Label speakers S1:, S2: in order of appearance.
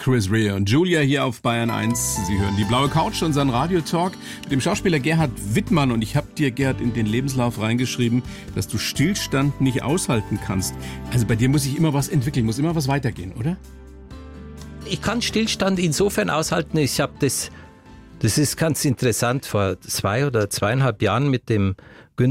S1: Chris Rea und Julia hier auf Bayern 1. Sie hören die blaue Couch, unseren Radiotalk mit dem Schauspieler Gerhard Wittmann. Und ich habe dir, Gerhard, in den Lebenslauf reingeschrieben, dass du Stillstand nicht aushalten kannst. Also bei dir muss sich immer was entwickeln, muss immer was weitergehen, oder?
S2: Ich kann Stillstand insofern aushalten. Ich habe das ist ganz interessant, vor 2 oder 2,5 Jahren mit dem